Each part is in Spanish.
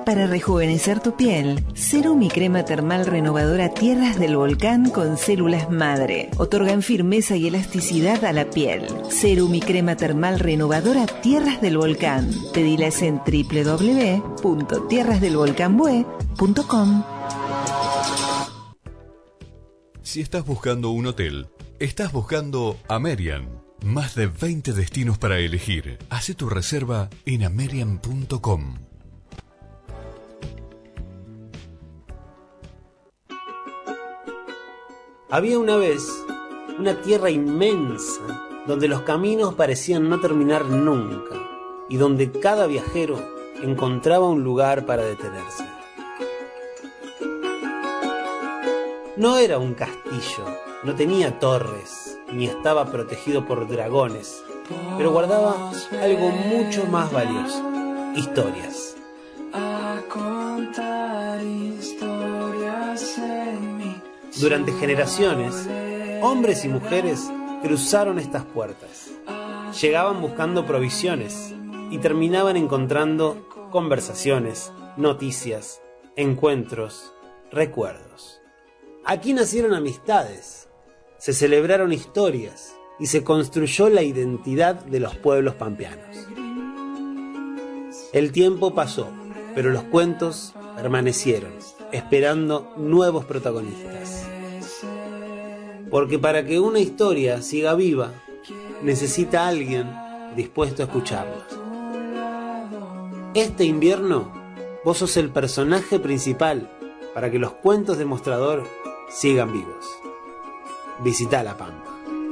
Para rejuvenecer tu piel, Serum y crema termal renovadora Tierras del Volcán con células madre. Otorgan firmeza y elasticidad a la piel. Serum y crema termal renovadora Tierras del Volcán. Pedilas en www.tierrasdelvolcanbue.com. Si estás buscando un hotel, estás buscando Amerian. Más de 20 destinos para elegir. Haz tu reserva en amerian.com. Había una vez una tierra inmensa donde los caminos parecían no terminar nunca y donde cada viajero encontraba un lugar para detenerse. No era un castillo, no tenía torres, ni estaba protegido por dragones, pero guardaba algo mucho más valioso: historias. Durante generaciones, hombres y mujeres cruzaron estas puertas. Llegaban buscando provisiones y terminaban encontrando conversaciones, noticias, encuentros, recuerdos. Aquí nacieron amistades, se celebraron historias y se construyó la identidad de los pueblos pampeanos. El tiempo pasó, pero los cuentos permanecieron, esperando nuevos protagonistas. Porque para que una historia siga viva, necesita alguien dispuesto a escucharla. Este invierno, vos sos el personaje principal para que los cuentos de Mostrador sigan vivos. Visita La Pampa.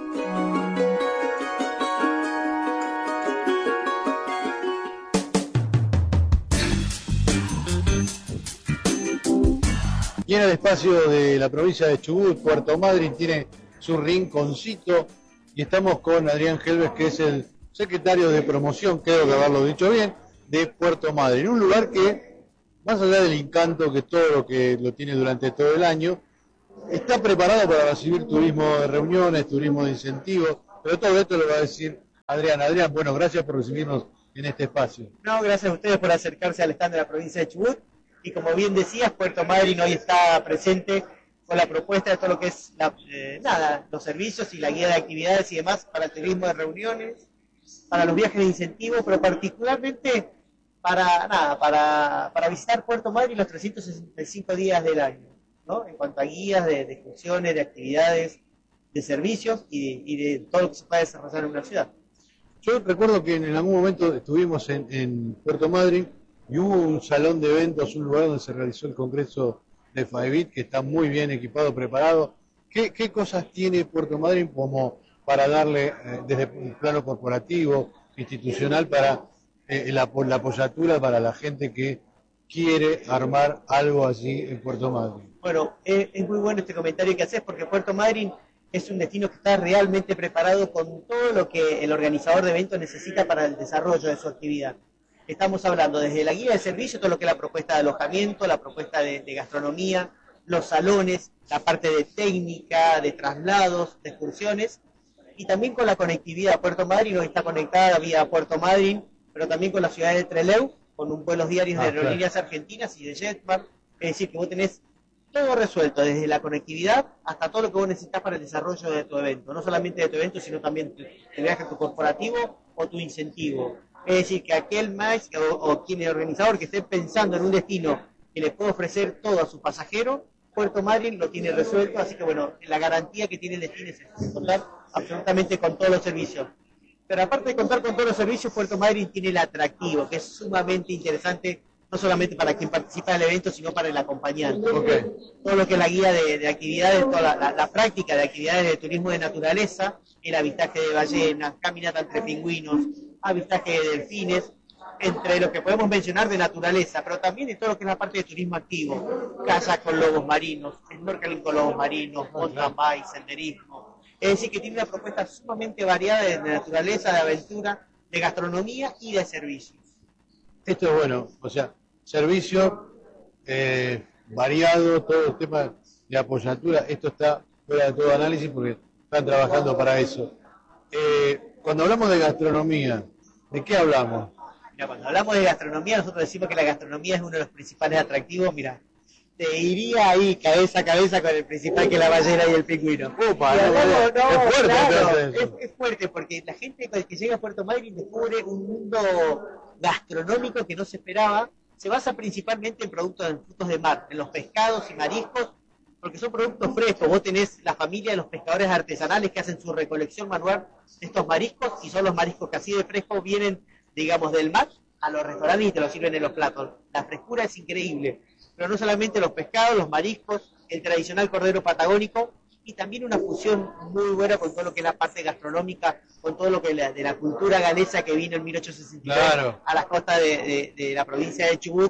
Y en el espacio de la provincia de Chubut, Puerto Madryn tiene su rinconcito y estamos con Adrián Helves, que es el secretario de promoción, creo que haberlo dicho bien, de Puerto Madryn. Un lugar que, más allá del encanto que todo lo que lo tiene durante todo el año, está preparado para recibir turismo de reuniones, turismo de incentivos, pero todo esto lo va a decir Adrián. Adrián, bueno, gracias por recibirnos en este espacio. No, gracias a ustedes por acercarse al stand de la provincia de Chubut. Y como bien decías, Puerto Madryn hoy está presente con la propuesta de todo lo que es los servicios y la guía de actividades y demás para el turismo de reuniones, para los viajes de incentivo, pero particularmente para visitar Puerto Madryn los 365 días del año, ¿no? En cuanto a guías de excursiones, de actividades, de servicios y de todo lo que se puede desarrollar en una ciudad. Yo recuerdo que en algún momento estuvimos en Puerto Madryn y hubo un salón de eventos, un lugar donde se realizó el congreso de FAEBIT, que está muy bien equipado, preparado. ¿Qué cosas tiene Puerto Madryn como para darle, desde el plano corporativo, institucional, para la apoyatura para la gente que quiere armar algo allí en Puerto Madryn? Bueno, es muy bueno este comentario que haces, porque Puerto Madryn es un destino que está realmente preparado con todo lo que el organizador de eventos necesita para el desarrollo de su actividad. Estamos hablando desde la guía de servicio, todo lo que es la propuesta de alojamiento, la propuesta de gastronomía, los salones, la parte de técnica, de traslados, de excursiones, y también con la conectividad. Puerto Madryn hoy está conectada vía Puerto Madryn, pero también con la ciudad de Trelew, con vuelos diarios de aerolíneas argentinas y de Jetmar. Es decir, que vos tenés todo resuelto, desde la conectividad hasta todo lo que vos necesitas para el desarrollo de tu evento. No solamente de tu evento, sino también el viaje a tu corporativo o tu incentivo. Es decir, que aquel más o quien es organizador que esté pensando en un destino que le puede ofrecer todo a su pasajero, Puerto Madryn lo tiene resuelto. Así que bueno, la garantía que tiene el destino es contar absolutamente con todos los servicios. Pero aparte de contar con todos los servicios, Puerto Madryn tiene el atractivo, que es sumamente interesante, no solamente para quien participa del evento, sino para el acompañante. Okay. Todo lo que es la guía de actividades, toda la práctica de actividades de turismo de naturaleza, el avistaje de ballenas, caminata entre pingüinos, avistaje de delfines, entre lo que podemos mencionar de naturaleza, pero también de todo lo que es la parte de turismo activo, kayak con lobos marinos, snorkeling con lobos marinos, mountain bike, senderismo. Es decir, que tiene una propuesta sumamente variada de naturaleza, de aventura, de gastronomía y de servicios. Esto es bueno, o sea, servicio variado, todo el tema de apoyatura, esto está fuera de todo análisis porque están trabajando para eso. Cuando hablamos de gastronomía, ¿de qué hablamos? Mira, cuando hablamos de gastronomía, nosotros decimos que la gastronomía es uno de los principales atractivos. Mira, te iría ahí cabeza a cabeza con el principal, que es la ballena y el pingüino. Upa, Y hablamos, es fuerte, claro, entonces. es fuerte, porque la gente que llega a Puerto Madryn descubre un mundo gastronómico que no se esperaba. Se basa principalmente en productos, en frutos de mar, en los pescados y mariscos, porque son productos frescos. Vos tenés la familia de los pescadores artesanales que hacen su recolección manual de estos mariscos, y son los mariscos que así de frescos vienen, digamos, del mar a los restaurantes y te los sirven en los platos. La frescura es increíble, pero no solamente los pescados, los mariscos, el tradicional cordero patagónico, y también una fusión muy buena con todo lo que es la parte gastronómica, con todo lo que de la cultura galesa que vino en 1863 Claro. a las costas de la provincia de Chubut,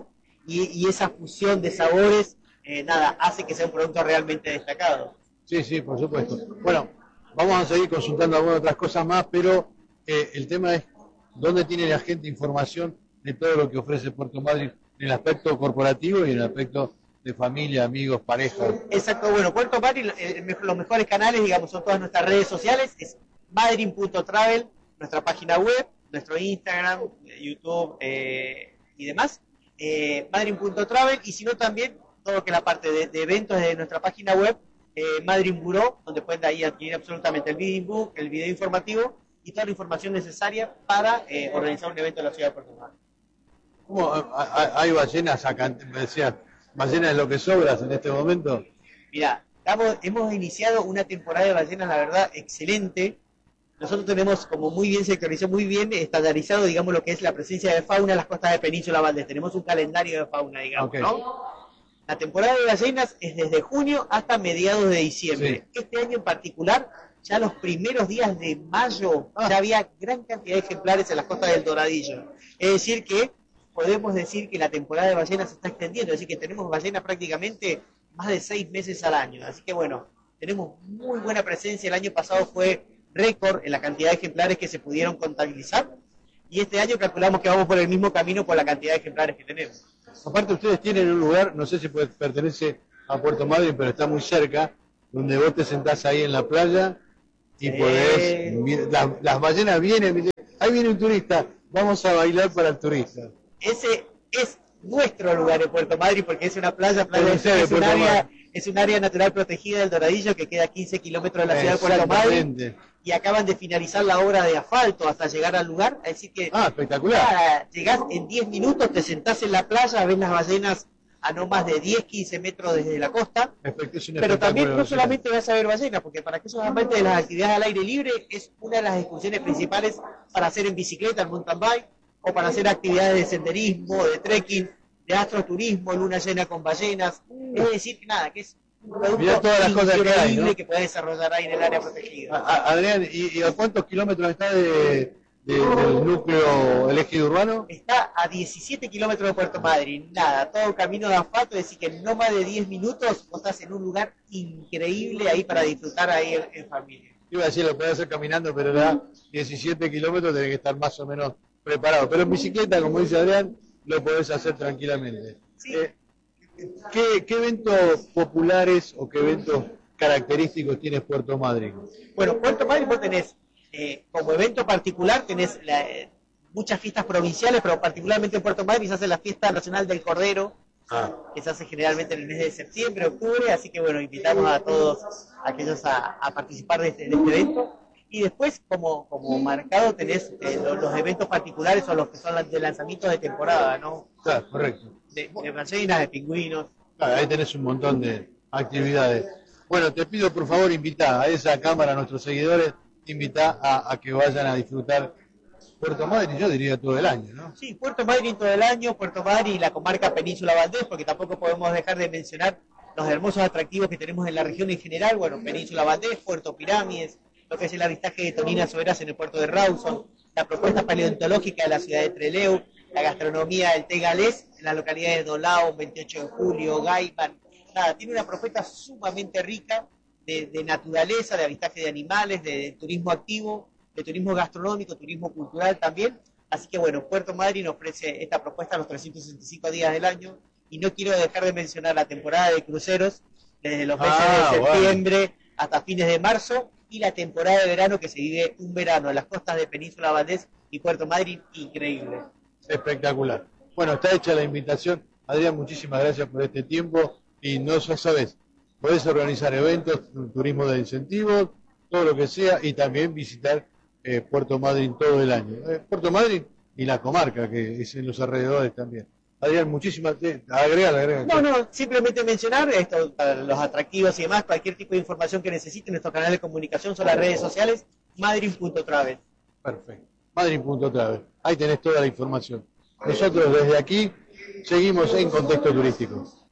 y esa fusión de sabores, hace que sea un producto realmente destacado. Sí, sí, por supuesto. Bueno, vamos a seguir consultando algunas otras cosas más, pero el tema es dónde tiene la gente información de todo lo que ofrece Puerto Madryn en el aspecto corporativo y en el aspecto de familia, amigos, pareja. Exacto, bueno, Puerto Madryn, los mejores canales, digamos, son todas nuestras redes sociales, es madryn.travel, nuestra página web, nuestro Instagram, YouTube y demás, madryn.travel, y si no también todo lo que es la parte de eventos de nuestra página web, Madryn Bureau, donde pueden ahí adquirir absolutamente el bidding book, el video informativo y toda la información necesaria para organizar un evento en la ciudad de Puerto Madryn. ¿Cómo hay ballenas acá? Me decían, ballenas es lo que sobras en este momento. Mira, hemos iniciado una temporada de ballenas, la verdad, excelente. Nosotros tenemos como muy bien sectorizado, muy bien estandarizado, digamos, lo que es la presencia de fauna en las costas de Península Valdés. Tenemos un calendario de fauna, digamos, Okay. ¿no? La temporada de ballenas es desde junio hasta mediados de diciembre. Sí. Este año en particular, ya los primeros días de mayo, ya había gran cantidad de ejemplares en las costas del Doradillo. Es decir que podemos decir que la temporada de ballenas se está extendiendo, es decir que tenemos ballenas prácticamente más de 6 meses al año. Así que bueno, tenemos muy buena presencia. El año pasado fue récord en la cantidad de ejemplares que se pudieron contabilizar, y este año calculamos que vamos por el mismo camino por la cantidad de ejemplares que tenemos. Aparte ustedes tienen un lugar, no sé si pertenece a Puerto Madryn, pero está muy cerca, donde vos te sentás ahí en la playa y podés, las ballenas vienen, ahí viene un turista, vamos a bailar para el turista. Ese es nuestro lugar en Puerto Madryn, porque es una playa es un área natural protegida del Doradillo que queda a 15 kilómetros de la ciudad de Puerto Madryn, y acaban de finalizar la obra de asfalto hasta llegar al lugar, así que espectacular. Llegás en 10 minutos, te sentás en la playa, ves las ballenas a no más de 10-15 metros desde la costa, pero también no solamente vas a ver ballenas, porque para aquellos amantes de las actividades al aire libre es una de las excursiones principales para hacer en bicicleta, en mountain bike, o para hacer actividades de senderismo, de trekking, de astroturismo, luna llena con ballenas. Es decir, que es un producto todas las cosas increíble que puede desarrollar ahí en el área protegida. Adrián, ¿y a cuántos kilómetros está del núcleo elegido urbano? Está a 17 kilómetros de Puerto Madryn, todo camino de asfalto, es decir que en no más de 10 minutos vos estás en un lugar increíble ahí para disfrutar ahí en familia. Iba a decir, lo podés hacer caminando, pero da 17 kilómetros, tenés que estar más o menos preparado. Pero en bicicleta, como dice Adrián, lo podés hacer tranquilamente. Sí. ¿Qué eventos populares o qué eventos característicos tiene Puerto Madryn? Bueno, Puerto Madryn vos tenés, como evento particular, tenés muchas fiestas provinciales, pero particularmente en Puerto Madryn se hace la fiesta nacional del Cordero, que se hace generalmente en el mes de septiembre, octubre, así que bueno, invitamos a todos aquellos a participar de este evento. Y después, como marcado, tenés los eventos particulares o los que son de lanzamientos de temporada, ¿no? Claro, correcto. De ballenas, de pingüinos. Claro, ahí tenés un montón de actividades. Bueno, te pido por favor invitá a esa cámara a nuestros seguidores, invitá a que vayan a disfrutar Puerto Madryn, yo diría todo el año, ¿no? Sí, Puerto Madryn todo el año, Puerto Madryn y la comarca Península Valdés, porque tampoco podemos dejar de mencionar los hermosos atractivos que tenemos en la región en general. Bueno, Península Valdés, Puerto Pirámides, lo que es el avistaje de toninas soberas en el puerto de Rawson, la propuesta paleontológica de la ciudad de Trelew, la gastronomía del té galés en las localidades de Dolao, 28 de julio, Gaiman. Tiene una propuesta sumamente rica de naturaleza, de avistaje de animales, de turismo activo, de turismo gastronómico, turismo cultural también. Así que bueno, Puerto Madryn ofrece esta propuesta los 365 días del año, y no quiero dejar de mencionar la temporada de cruceros desde los meses de septiembre hasta fines de marzo, y la temporada de verano, que se vive un verano en las costas de Península Valdés y Puerto Madryn increíble. Espectacular. Bueno, está hecha la invitación. Adrián, muchísimas gracias por este tiempo y no ya sabes, podés organizar eventos, turismo de incentivos, todo lo que sea y también visitar Puerto Madryn todo el año. Puerto Madryn y la comarca que es en los alrededores también. Adrián, muchísimas agrega. No, simplemente mencionar esto, los atractivos y demás, cualquier tipo de información que necesiten, nuestro canal de comunicación son las redes sociales, madryn.travel. Perfecto, madryn.travel, ahí tenés toda la información. Nosotros desde aquí seguimos en Contexto Turístico.